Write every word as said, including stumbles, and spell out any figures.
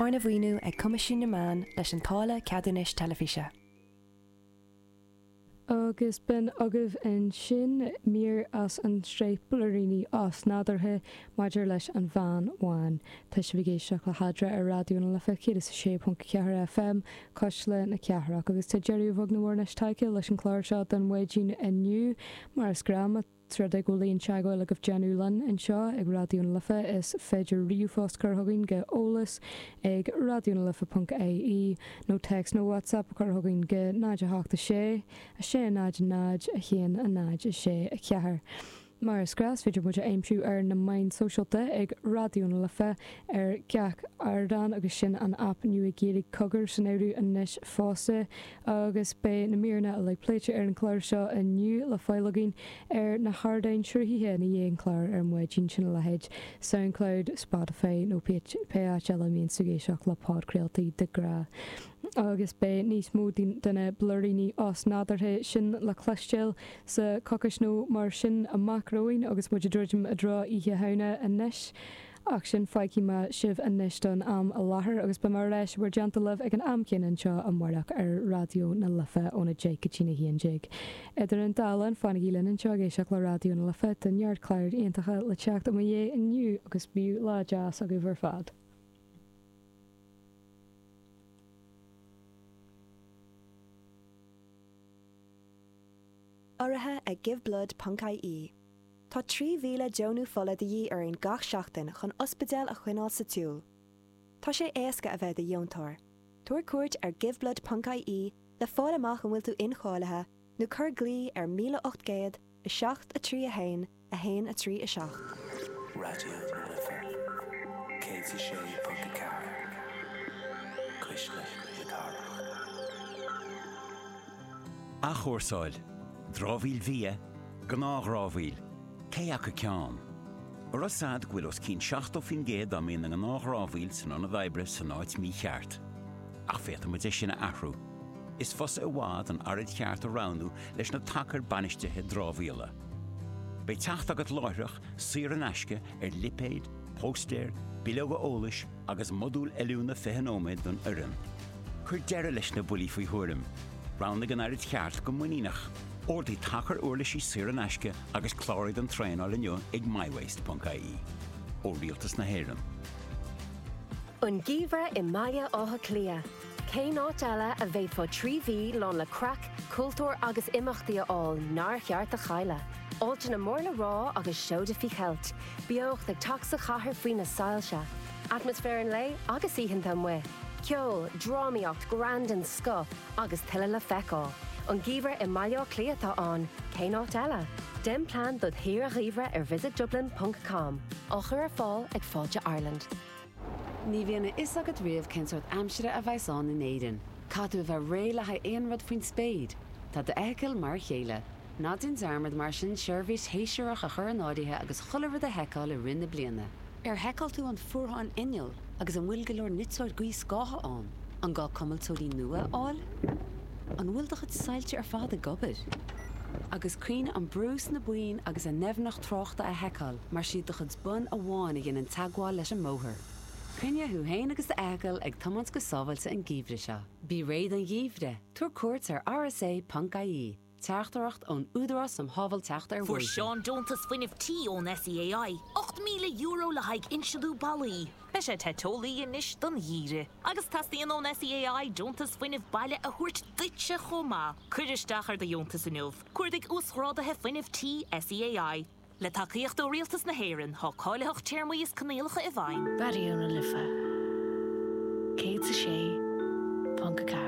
Tharna bhhaoinú ag Cumaisiún na Meán leis an tála ceadúnis telefíse. Agus ben agah an sin mír as an stréipolaríní as nádarthe maidir leis an bhean bháin. Tá sé bhgéisteach le hadra ar radioúna lefa chéad is sé punt ceathair F M cos le na ceathraach agus tá Jerry bhag na bhharneis taice leis an chláir seo den waidín aniu mar is grama Tred ag golíonn teagháil agah Janúlan an seo ag radioúna lefa is féidir riú fáscar thugainn go ólas ag radioúna lefa punt A I nó text nó WhatsApp chu thugainn go náid a háachta sé a sé náid a náid a chéan a náid a sé a ceathair. Mar is gras féidir muid a aimimsú ar na main socialte ag radioúna lefa ar ceach ardan agus sin an app nu a géad cogur san éú an níis fása agus bé na míorna a le pléite ar an chláir seo a nniu le fáilaginn ar na hardain trúthíthe na dhéon chláir ar muidín sin lehéid SoundCloud, Spotify nó P H L míon sugéiseach le podcréaltaí de gra. Agus bé níos mó duna bluriní os nádarthe sin le chluisteil sa cocas nó mar sin a macróin agus muidir dúirtim a drá ihe hena a níis. Ach sin feici ma sibh a níis don am a láthair agus ba mar leis bhar deanta leh ag an amcin an seo a marach ar radio na lefa óna Jake Katina híon Jake. Idir an dalan fanna gílan an seo géiseach le radio na lefa den neart cléir iontacha le teacht am dhé inniu agus bíú lá jazz a go bhar fad. Áirithe ag Give Blood punt I E. Tá trí mhíle deonú fola de dhí ar an gach seachtain chun ospidéal a chuineáil sa túl. Tá sé éasca a bheith a dheontóir. Tuair cuairt ar Give Blood punt I E le fáil amach an bhfuil tú inchállathe nó chur glí ar míle ocht géad a seacht a trí a hain a hain a trí a seach. Radio Liver. Katie Shea punt a car. Cuisle le car. A chóirsáil. Drábhíl bhí, gnáthrábhíl, céach a ceán. Ar as sad ghuiil os cín seacht ó fin géad am in an gnáthrábhíl san anna bhaibre san áit mí cheart. Ach féta mu sinna ahrú. Is fosa a bhád an arid cheart a ránú leis na tacar banistethe drábhíla. Bei teacht agat láithreach suir an aisce ar lipéid, póstéir, bilóga ólais agus modúl eiliúna fehanóméid don uran. Chur deire leis na bulí faoi thuairim, ránna gan arid cheart go muínach. Ordaí tacar uirlaisí suir an aisce agus chláirid an tréáil inniu ag mywaste punt I E. Ó rialtas na héireann. An gíomhre i maia átha clia. Cé náit eile a bheith fá trí bhí lán le crack, cultúr agus imachtaí aáil nar cheart a chaile. Áilte na mórla rá agus seoda fi cheilt. Beocht ag taxa chathair faoin na sailse. Atmosfér an lei agus íhananta mu. Ceol, drámaíocht, grand an sco agus tuile le feicáil. An gíomhre i maio cléatá an, cé náit eile. Den plan dod hir a ghíomhre ar visit dublin punt com. Ochar ar fáil ag fáilte Ireland. Ní bhíonna is agad riamh cinsort amsire a bhaisán in éidean. Cadú bheith ré le ha éon rud faoin spéid. Tá de eiceil mar chéile. Nádin zarmad mar sin seirbhís héisiúach a chur an ádaithe agus chulamhar a heiceáil i rinne bliana. Ar heiceáil tú an fuair an inneal agus an bhfuil go leor nitsáid gaí scátha an. An gá cumiltóirí nua áil? An bhfuil do chud sailte ar fád a gobir. Agus cuioine an brús na buin agus a nefnach tráchta a heiceáil mar siad do chud bun a bháin a gin an tagháil leis an móthir. Crinne thu héin agus de eiceil ag tomans go sábhailte an gíomhre seo. Bí réad an gíomhre, tuair cuairt ar R S A punt I E. Teachtareacht ón údarás am hábhal teachta ar For Sean Jonas fuinnimh tí ón S E A I, ocht míle euro le haig inseadú bailí. Be sé tetólaí inis don dhíre. Agus tastíon ón S E A I Jonas fuinnimh baile a thuirt duitse chomá. Cuiristeach ar de Jonas inniuh. Cuirdig úsrádathe fuinnimh tí S E A I. Le takeíocht ó rialtas na héireann, há cáileach téirmaíos canéalacha i bhain. Radioúna lifa. Cé sa sé, punt a